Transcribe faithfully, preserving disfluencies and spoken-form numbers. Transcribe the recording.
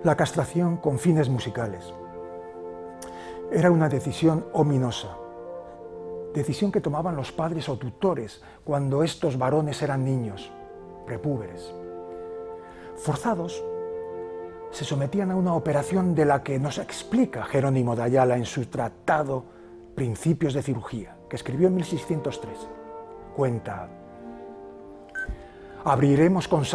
La castración con fines musicales. Era una decisión ominosa, decisión que tomaban los padres o tutores cuando estos varones eran niños, prepúberes. Forzados, se sometían a una operación de la que nos explica Jerónimo de Ayala en su tratado Principios de Cirugía, que escribió en mil seiscientos tres. Cuenta: abriremos con